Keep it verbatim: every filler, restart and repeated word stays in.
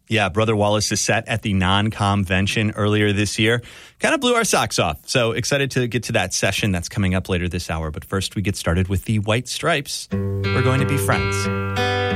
Yeah, Brother Wallace's set at the non-convention earlier this year kind of blew our socks off. So excited to get to that session that's coming up later this hour. But first, we get started with the White Stripes. We're going to be friends.